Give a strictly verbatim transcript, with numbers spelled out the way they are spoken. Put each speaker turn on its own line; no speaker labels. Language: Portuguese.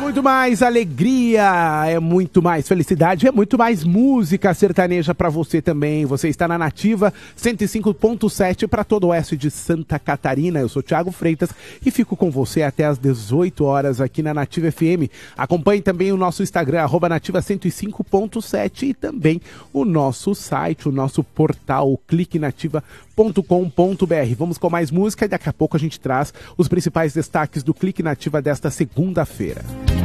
muito mais alegria, é muito mais felicidade, é muito mais música sertaneja pra você também. Você está na Nativa cento e cinco ponto sete para todo o oeste de Santa Catarina. Eu sou Thiago Freitas e fico com você até às dezoito horas aqui na Nativa F M. Acompanhe também o nosso Instagram, arroba nativa cento e cinco ponto sete, e também o nosso site, o nosso portal, clique nativa ponto com ponto b r. Vamos com mais música e daqui a pouco a gente traz os principais destaques do Clique Nativa desta segunda-feira.